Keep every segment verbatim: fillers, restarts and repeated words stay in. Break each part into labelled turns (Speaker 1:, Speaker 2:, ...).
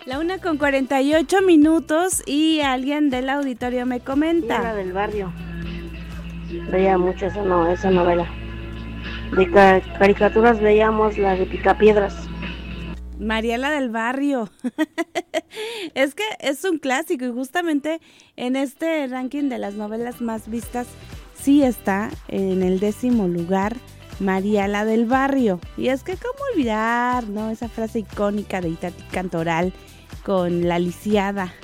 Speaker 1: La una con cuarenta y ocho minutos y alguien del auditorio me comenta.
Speaker 2: La del barrio. Veía mucho esa, no, esa novela. De ca- caricaturas veíamos la de Picapiedras.
Speaker 1: Mariela del Barrio. Es que es un clásico y justamente en este ranking de las novelas más vistas sí está en el décimo lugar Mariela del Barrio. Y es que cómo olvidar, ¿no? Esa frase icónica de Itatí Cantoral con La Lisiada.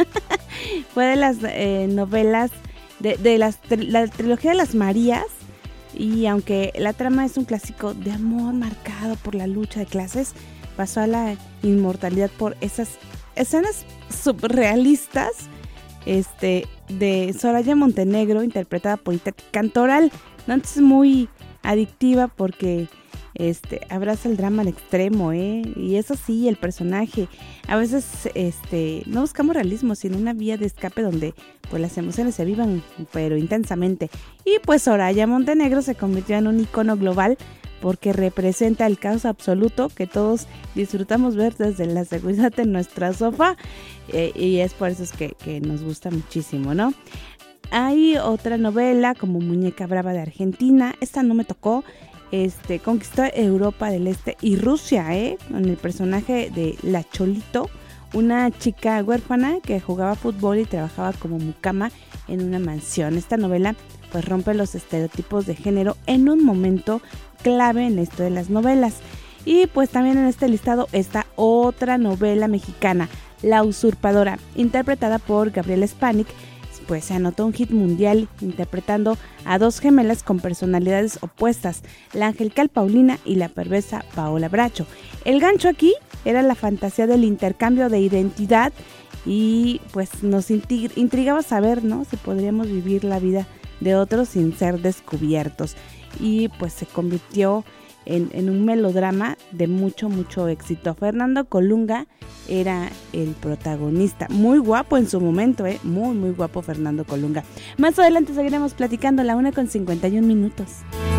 Speaker 1: Fue de las eh, novelas de, de las, la trilogía de las Marías. Y aunque la trama es un clásico de amor marcado por la lucha de clases, pasó a la inmortalidad por esas escenas surrealistas este, de Soraya Montenegro, interpretada por Itatí Cantoral. ¿No? Entonces es muy adictiva porque este, abraza el drama al extremo, ¿eh? Y eso sí, el personaje. A veces este, no buscamos realismo, sino una vía de escape donde pues, las emociones se vivan, pero intensamente. Y pues Soraya Montenegro se convirtió en un icono global porque representa el caos absoluto que todos disfrutamos ver desde la seguridad de nuestra sofá, eh, y es por eso es que, que nos gusta muchísimo, ¿no? Hay otra novela como Muñeca Brava de Argentina, esta no me tocó, este, conquistó Europa del Este y Rusia, ¿eh? Con el personaje de La Cholito, una chica huérfana que jugaba fútbol y trabajaba como mucama en una mansión. Esta novela pues rompe los estereotipos de género en un momento clave en esto de las novelas. Y pues también en este listado está otra novela mexicana, La Usurpadora, interpretada por Gabriela Spanik. Pues se anotó un hit mundial interpretando a dos gemelas con personalidades opuestas, la angelical Paulina y la perversa Paola Bracho. El gancho aquí era la fantasía del intercambio de identidad y pues nos intrigaba saber, ¿no?, si podríamos vivir la vida de otros sin ser descubiertos. Y pues se convirtió en, en un melodrama de mucho, mucho éxito. Fernando Colunga era el protagonista. Muy guapo en su momento, ¿eh? Muy, muy guapo Fernando Colunga. Más adelante seguiremos platicando, la una con cincuenta y un minutos.